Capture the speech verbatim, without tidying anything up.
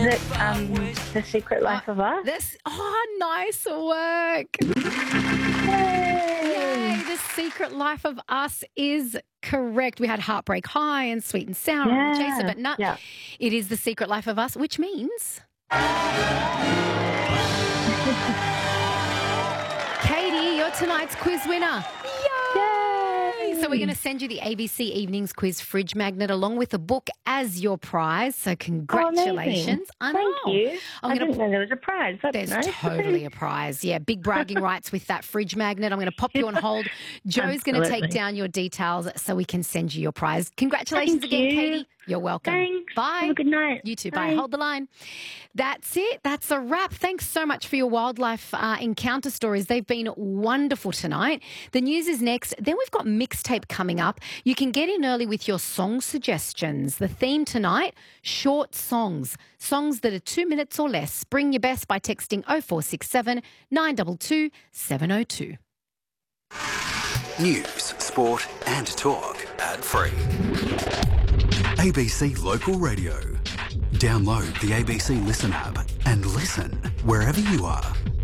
it um, The Secret Life of Us? This, oh, nice work. Yay! Yay, The Secret Life of Us is correct. We had Heartbreak High and Sweet and Sour and The Yeah. Chaser, but no, Yeah. it is The Secret Life of Us, which means... Katie, you're tonight's quiz winner. Yay! So we're going to send you the A B C Evenings Quiz Fridge Magnet along with a book as your prize. So congratulations. Oh, I Thank know. you. I'm I gonna didn't know there was a prize. That's There's nice. totally a prize. Yeah, big bragging rights with that fridge magnet. I'm going to pop you on hold. Joe's going to take Absolutely. down your details so we can send you your prize. Congratulations Thank again, you. Katie. You're welcome. Thanks. Bye. Have a good night. You too. Bye. Bye. Hold the line. That's it. That's a wrap. Thanks so much for your wildlife uh, encounter stories. They've been wonderful tonight. The news is next. Then we've got Mixtape coming up. You can get in early with your song suggestions. The theme tonight, short songs. Songs that are two minutes or less. Bring your best by texting oh four six seven, nine two two, seven oh two. News, sport and talk ad-free. A B C Local Radio. Download the A B C Listen app and listen wherever you are.